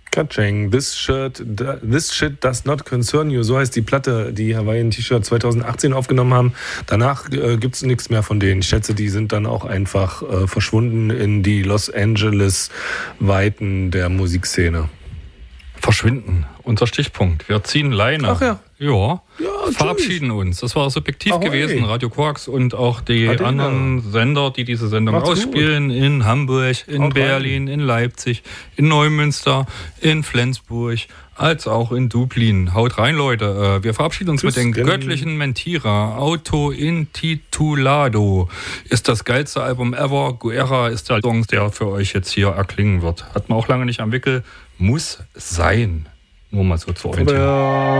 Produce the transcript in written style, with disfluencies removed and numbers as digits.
Katsching, this shit does not concern you. So heißt die Platte, die Hawaiian T-Shirt 2018 aufgenommen haben. Danach gibt es nichts mehr von denen. Ich schätze, die sind dann auch einfach verschwunden in die Los Angeles Weiten der Musikszene. Verschwinden, unser Stichpunkt. Wir ziehen Leine. Ach ja. Ja, verabschieden uns. Das war subjektiv gewesen. Radio Koax und auch die anderen Sender, die diese Sendung ausspielen. In Hamburg, in Berlin, in Leipzig, in Neumünster, in Flensburg, als auch in Dublin. Haut rein, Leute. Wir verabschieden uns mit den göttlichen Mentira. Auto Intitulado ist das geilste Album ever. Guerra ist der Song, der für euch jetzt hier erklingen wird. Hat man auch lange nicht am Wickel. Muss sein. Nur mal so zur Orientierung.